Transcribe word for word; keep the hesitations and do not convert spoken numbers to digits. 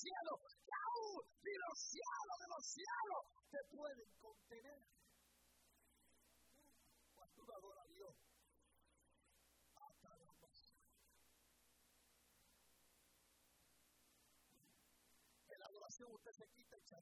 cielos, que aún ni los cielos de los cielos te pueden contener. Cuando uno adora a Dios, hasta la pasión. En la adoración usted se quita el chaleco.